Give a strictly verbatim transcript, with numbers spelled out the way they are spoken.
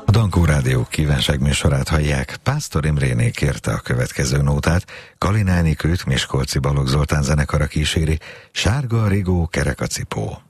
A Dankó Rádió kívánságműsorát hallják. Pásztor Imréné kérte a következő nótát, Kalinái Kőt Miskolci Balogh Zoltán zenekara kíséri, Sárga a rigó, kerek a cipó.